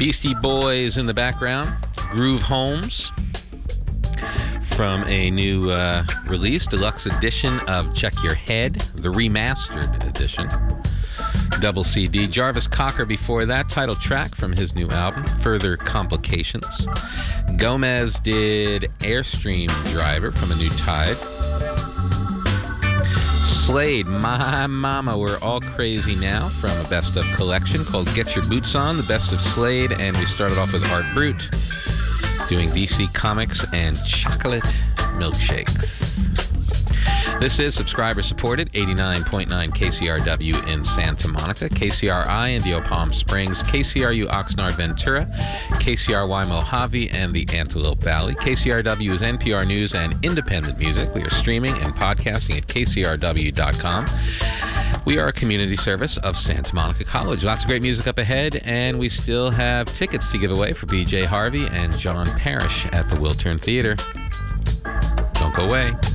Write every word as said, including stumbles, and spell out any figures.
Beastie Boys in the background. Groove Holmes from a new uh, release, deluxe edition of Check Your Head, the remastered edition. Double C D. Jarvis Cocker before that, title track from his new album, Further Complications. Gomez did Airstream Driver from a new Tide. Slade, My Mama, We're All Crazy Now from a best of collection called Get Your Boots On, the best of Slade. And we started off with Art Brut doing D C Comics and Chocolate Milkshakes. This is subscriber-supported, eighty-nine point nine K C R W in Santa Monica, K C R I in Indio Palm Springs, K C R U Oxnard Ventura, K C R Y Mojave, and the Antelope Valley. K C R W is N P R News and independent music. We are streaming and podcasting at K C R W dot com. We are a community service of Santa Monica College. Lots of great music up ahead, and we still have tickets to give away for B J Harvey and John Parrish at the Wiltern Theater. Don't go away.